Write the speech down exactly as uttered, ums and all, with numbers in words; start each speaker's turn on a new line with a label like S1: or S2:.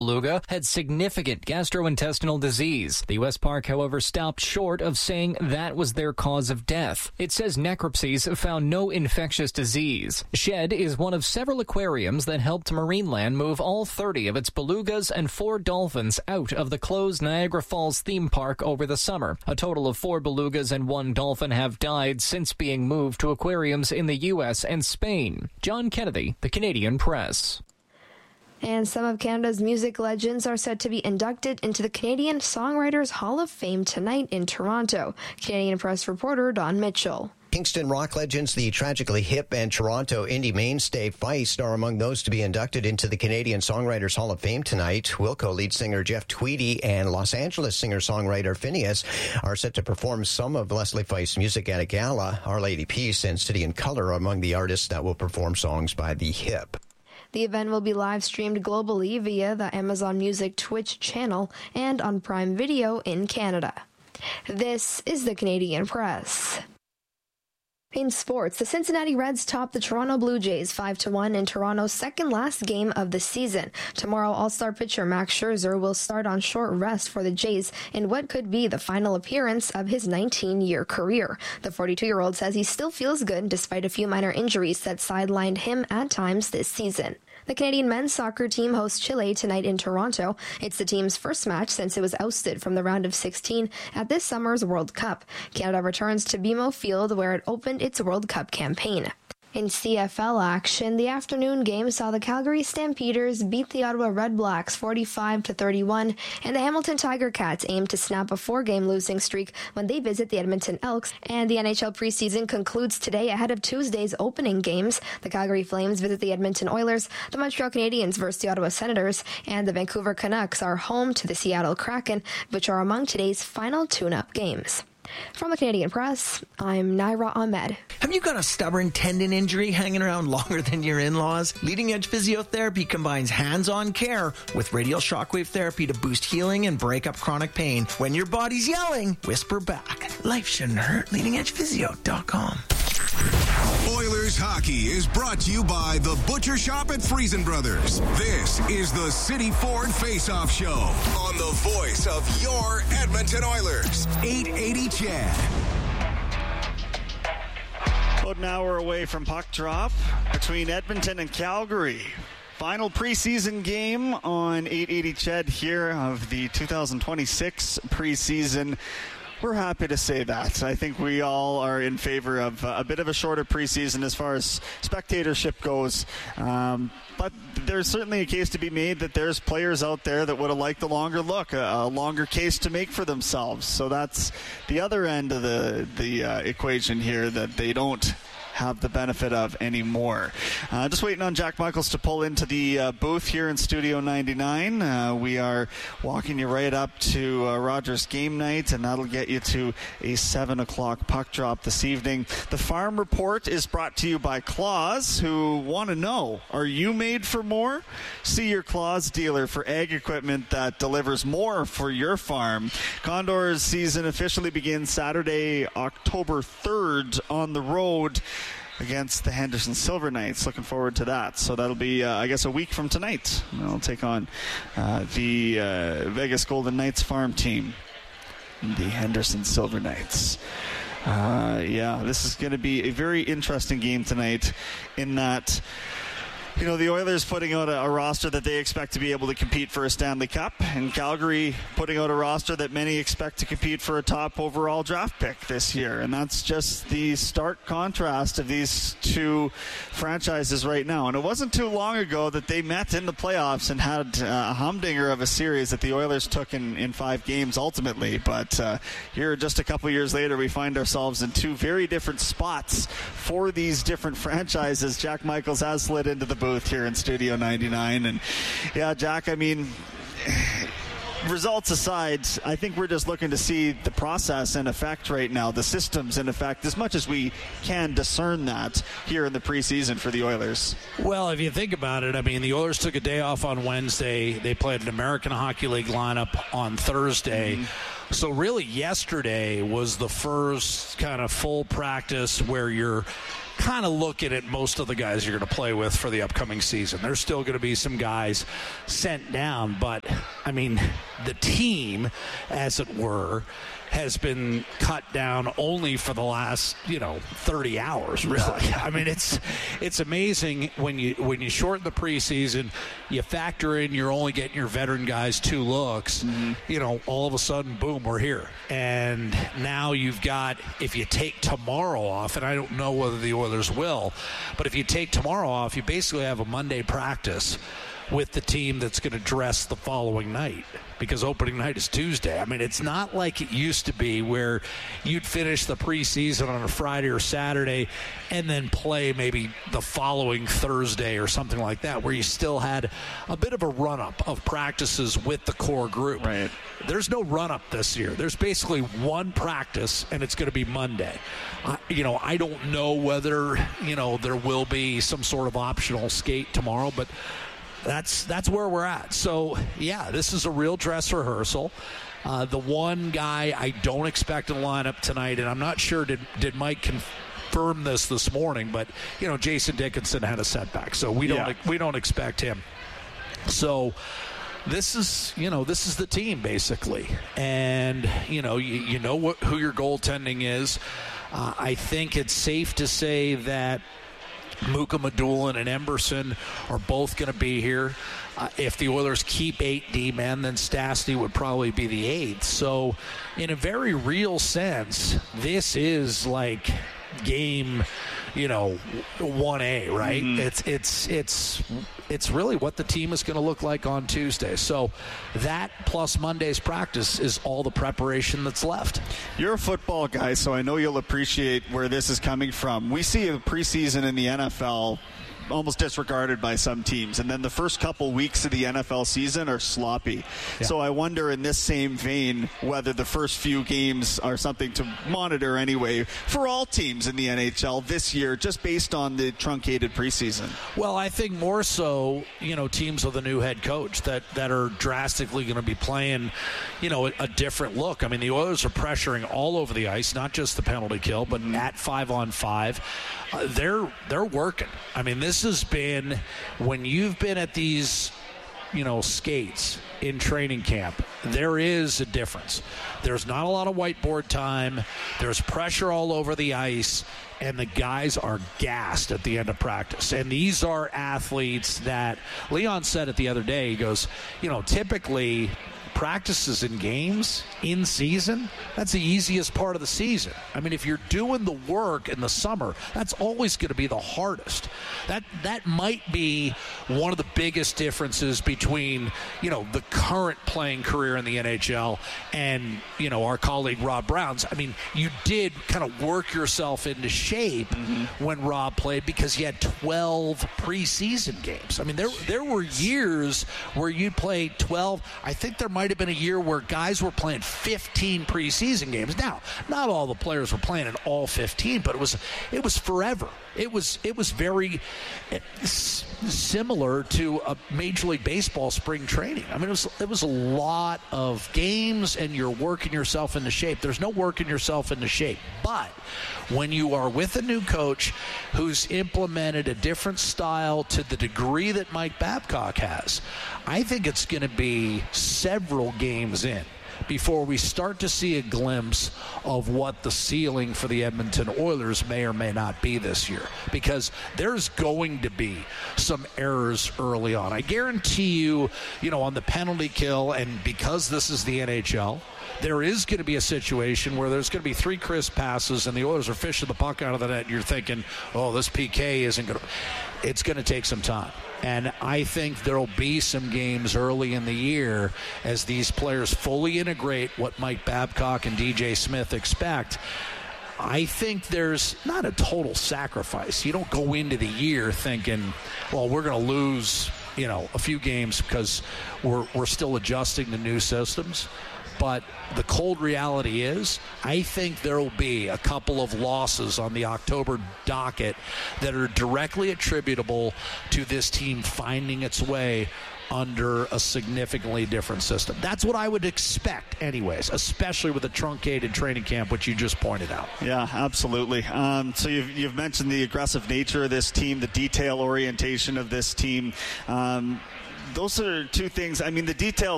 S1: beluga had significant gastrointestinal disease. The U S park, however, stopped short of saying that was their cause of death. It says necropsies found no infectious disease. Shed is one of several aquariums that helped Marineland move all thirty of its belugas and four dolphins out of the closed Niagara Falls theme park over the summer. A total of four belugas and one dolphin have died since being moved to aquariums in the U S and Spain. John Kennedy, The Canadian Press.
S2: And some of Canada's music legends are set to be inducted into the Canadian Songwriters Hall of Fame tonight in Toronto. Canadian Press reporter Don Mitchell.
S3: Kingston rock legends, the tragically hip and Toronto indie mainstay Feist are among those to be inducted into the Canadian Songwriters Hall of Fame tonight. Wilco lead singer Jeff Tweedy and Los Angeles singer-songwriter Phineas are set to perform some of Leslie Feist's music at a gala. Our Lady Peace and City and Color are among the artists that will perform songs by the hip.
S2: The event will be live streamed globally via the Amazon Music Twitch channel and on Prime Video in Canada. This is the Canadian Press. In sports, the Cincinnati Reds topped the Toronto Blue Jays five to one in Toronto's second-last game of the season. Tomorrow, All-Star pitcher Max Scherzer will start on short rest for the Jays in what could be the final appearance of his nineteen-year career. The forty-two-year-old says he still feels good despite a few minor injuries that sidelined him at times this season. The Canadian men's soccer team hosts Chile tonight in Toronto. It's the team's first match since it was ousted from the round of sixteen at this summer's World Cup. Canada returns to B M O Field, where it opened its World Cup campaign. In C F L action, the afternoon game saw the Calgary Stampeders beat the Ottawa Red Blacks forty-five to thirty-one, and the Hamilton Tiger Cats aim to snap a four-game losing streak when they visit the Edmonton Elks. And the N H L preseason concludes today ahead of Tuesday's opening games. The Calgary Flames visit the Edmonton Oilers, the Montreal Canadiens versus the Ottawa Senators, and the Vancouver Canucks are home to the Seattle Kraken, which are among today's final tune-up games. From the Canadian Press, I'm Naira Ahmed.
S4: Have you got a stubborn tendon injury hanging around longer than your in-laws? Leading Edge Physiotherapy combines hands-on care with radial shockwave therapy to boost healing and break up chronic pain. When your body's yelling, whisper back. Life shouldn't hurt. leading edge physio dot com.
S5: Oilers hockey is brought to you by the Butcher Shop at Friesen Brothers. This is the City Ford Face-Off Show on the voice of your Edmonton Oilers. eight eighty C H E D.
S6: About an hour away from puck drop between Edmonton and Calgary. Final preseason game on eight eighty C H E D here of the two thousand twenty-six preseason. We're happy to say that. I think we all are in favor of a bit of a shorter preseason as far as spectatorship goes. Um, but there's certainly a case to be made that there's players out there that would have liked a longer look, a, a longer case to make for themselves. So that's the other end of the, the uh, equation here that they don't have the benefit of anymore. Uh, just waiting on Jack Michaels to pull into the uh, booth here in Studio ninety-nine. Uh, we are walking you right up to uh, Rogers game night, and that'll get you to a seven o'clock puck drop this evening. The Farm Report is brought to you by Claus, who want to know, are you made for more? See your Claus dealer for ag equipment that delivers more for your farm. Condors season officially begins Saturday, October third on the road against the Henderson Silver Knights. Looking forward to that. So that'll be, uh, I guess, a week from tonight. They'll take on uh, the uh, Vegas Golden Knights farm team, the Henderson Silver Knights. Uh, yeah, this is going to be a very interesting game tonight in that, you know, the Oilers putting out a, a roster that they expect to be able to compete for a Stanley Cup, and Calgary putting out a roster that many expect to compete for a top overall draft pick this year. And that's just the stark contrast of these two franchises right now. And it wasn't too long ago that they met in the playoffs and had uh, a humdinger of a series that the Oilers took in, in five games ultimately. But uh, here, just a couple years later, we find ourselves in two very different spots for these different franchises. Jack Michaels has slid into the booth here in Studio ninety-nine, and yeah, Jack, I mean, results aside, I think we're just looking to see the process in effect right now, the systems in effect, as much as we can discern that here in the preseason for the Oilers.
S7: Well, if you think about it, I mean, the Oilers took a day off on Wednesday. They played an American Hockey League lineup on Thursday. Mm-hmm. So really yesterday was the first kind of full practice where you're kind of looking at most of the guys you're going to play with for the upcoming season. There's still going to be some guys sent down, but, I mean, the team, as it were, has been cut down only for the last, you know, thirty hours, really. I mean, it's it's amazing when you when you shorten the preseason, you factor in you're only getting your veteran guys two looks, mm-hmm. you know, all of a sudden, boom, we're here. And now you've got, if you take tomorrow off, and I don't know whether the Oilers will, but if you take tomorrow off, you basically have a Monday practice with the team that's going to dress the following night, because opening night is Tuesday. I mean, it's not like it used to be where you'd finish the preseason on a Friday or Saturday and then play maybe the following Thursday or something like that, where you still had a bit of a run-up of practices with the core group.
S6: Right.
S7: There's no run-up this year. There's basically one practice, and it's going to be Monday. Uh, you know, I don't know whether, you know, there will be some sort of optional skate tomorrow, but That's that's where we're at. So, yeah, this is a real dress rehearsal. Uh, the one guy I don't expect in the lineup tonight, and I'm not sure, did, did Mike confirm this this morning, but, you know, Jason Dickinson had a setback, so we don't yeah. we don't expect him. So this is, you know, this is the team, basically. And, you know, you, you know what, who your goaltending is. Uh, I think it's safe to say that Muka Madulin and Emberson are both going to be here. Uh, if the Oilers keep eight D-men, then Stastny would probably be the eighth. So in a very real sense, this is like game, you know, one A, right? Mm-hmm. It's it's it's it's really what the team is going to look like on Tuesday. So that plus Monday's practice is all the preparation that's left.
S6: You're a football guy, so I know you'll appreciate where this is coming from. We see a preseason in the N F L almost disregarded by some teams, and then the first couple weeks of the N F L season are sloppy. Yeah. So I wonder in this same vein whether the first few games are something to monitor anyway for all teams in the N H L this year, just based on the truncated preseason.
S7: Well, I think more so, you know, teams with a new head coach that, that are drastically going to be playing, you know, a, a different look. I mean, the Oilers are pressuring all over the ice, not just the penalty kill, but mm-hmm. at five on five. Uh, they're they're working. I mean, this has been, when you've been at these, you know, skates in training camp, there is a difference. There's not a lot of whiteboard time. There's pressure all over the ice, and the guys are gassed at the end of practice. And these are athletes that, Leon said it the other day, he goes, you know, typically practices and games in season, that's the easiest part of the season. I mean, if you're doing the work in the summer, that's always going to be the hardest. That that might be one of the biggest differences between, you know, the current playing career in the N H L and, you know, our colleague Rob Brown's. I mean, you did kind of work yourself into shape mm-hmm. when Rob played, because he had twelve preseason games. I mean, there there were years where you'd play twelve. I think there might have been a year where guys were playing fifteen preseason games. Now, not all the players were playing in all fifteen, but it was it was forever. It was it was very similar to a Major League Baseball spring training. I mean, it was it was a lot of games, and you're working yourself into shape. There's no working yourself into shape, but when you are with a new coach who's implemented a different style to the degree that Mike Babcock has, I think it's going to be several games in before we start to see a glimpse of what the ceiling for the Edmonton Oilers may or may not be this year, because there's going to be some errors early on. I guarantee you, you know, on the penalty kill, and because this is the N H L, there is going to be a situation where there's going to be three crisp passes and the Oilers are fishing the puck out of the net, and you're thinking, oh, this P K isn't going to... It's going to take some time. And I think there'll be some games early in the year as these players fully integrate what Mike Babcock and D J Smith expect. I think there's not a total sacrifice. You don't go into the year thinking, well, we're going to lose you know, a few games because we're we're still adjusting to new systems. But the cold reality is, I think there will be a couple of losses on the October docket that are directly attributable to this team finding its way under a significantly different system. That's what I would expect anyways, especially with a truncated training camp, which you just pointed out.
S6: Yeah, absolutely. Um, so you've, you've mentioned the aggressive nature of this team, the detail orientation of this team. Um, those are two things. I mean, the details